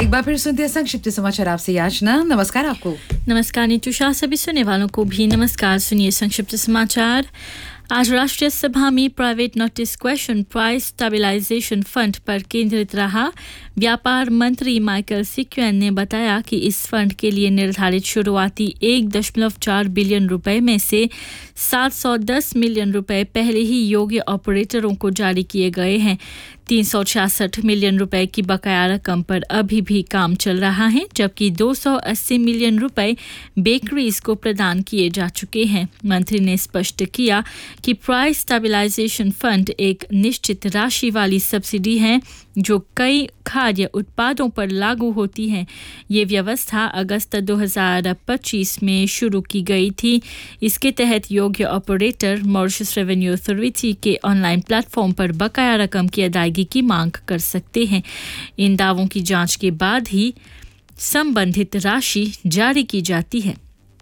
एक बार फिर सुनते हैं संक्षिप्त समाचार आपसे याचना। नमस्कार आपको। नमस्कार नीतूषा, सभी सुनने वालों को भी नमस्कार। सुनिए संक्षिप्त समाचार। आज राष्ट्रीय सभा में private notice question price stabilization fund पर केंद्रित रहा। व्यापार मंत्री माइकल सिक्वेन ने बताया कि इस फंड के लिए निर्धारित शुरुआती 1.4 बिलियन रुपए में से 710 मिलियन रुपए पहले ही योग्य ऑपरेटरों को जारी किए गए हैं। 366 मिलियन रुपए की बकाया रकम पर अभी भी काम चल रहा है, जबकि 280 मिलियन रुपए बेकरीज को प्रदान किए जा चुके हैं। मंत्री ने स्पष्ट किया कि प्राइस स्टेबलाइजेशन फंड एक निश्चित राशि वाली सब्सिडी है जो कई खाद्य उत्पादों पर लागू होती है। ये व्यवस्था अगस्त 2025 में शुरू की गई थी। इसके तहत योग्य ऑपरेटर मॉरिशस रेवेन्यू अथॉरिटी के ऑनलाइन प्लेटफॉर्म पर बकाया रकम की अदायगी की मांग कर सकते हैं। इन दावों की जांच के बाद ही संबंधित राशि जारी की जाती है।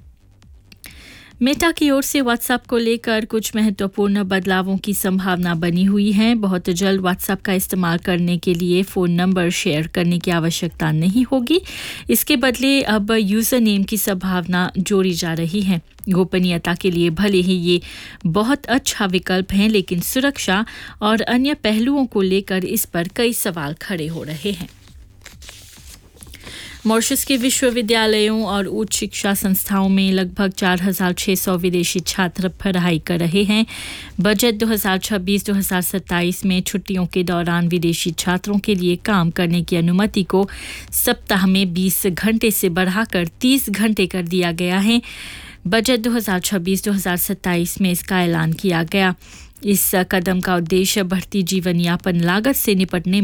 मेटा की ओर से व्हाट्सएप को लेकर कुछ महत्वपूर्ण बदलावों की संभावना बनी हुई है। बहुत जल्द व्हाट्सएप का इस्तेमाल करने के लिए फ़ोन नंबर शेयर करने की आवश्यकता नहीं होगी। इसके बदले अब यूज़र नेम की संभावना जोड़ी जा रही है। गोपनीयता के लिए भले ही ये बहुत अच्छा विकल्प है, लेकिन सुरक्षा और अन्य पहलुओं को लेकर इस पर कई सवाल खड़े हो रहे हैं। मॉरिशस के विश्वविद्यालयों और उच्च शिक्षा संस्थाओं में लगभग 4,600 विदेशी छात्र पढ़ाई कर रहे हैं। बजट 2026-2027 में छुट्टियों के दौरान विदेशी छात्रों के लिए काम करने की अनुमति को सप्ताह में 20 घंटे से बढ़ाकर 30 घंटे कर दिया गया है। बजट 2026-2027 में इसका ऐलान किया गया। इस कदम का उद्देश्य बढ़ती जीवन यापन लागत से निपटने